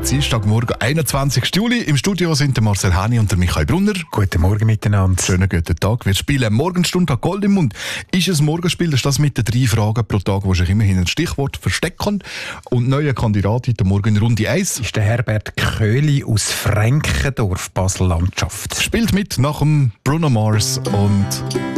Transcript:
Dienstagmorgen, 21. Juli. Im Studio sind der Marcel Hani und der Michael Brunner. Guten Morgen miteinander. Schönen guten Tag. Wir spielen Morgenstunde Gold im Mund. Ist ein Morgenspiel, das ist das mit den 3 Fragen pro Tag, wo sich immerhin ein Stichwort verstecken. Und neuer Kandidat heute Morgen in Runde 1 ist der Herbert Köhli aus Frankendorf, Basel-Landschaft. Spielt mit nach dem Bruno Mars und